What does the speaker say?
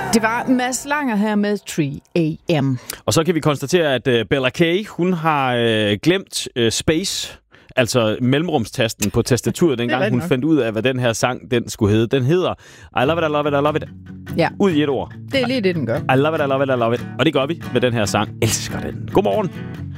Det var Mads Langer her med 3AM. Og så kan vi konstatere, at Bella K, hun har glemt space, altså mellemrumstasten på tastaturet, dengang hun fandt ud af, hvad den her sang den skulle hedde. Den hedder I love it, I love it, I love it. Ja. Ud i et ord. Det er lige det, den gør. I love it, I love it, I love it. Og det gør vi med den her sang. Elsker den. Godmorgen.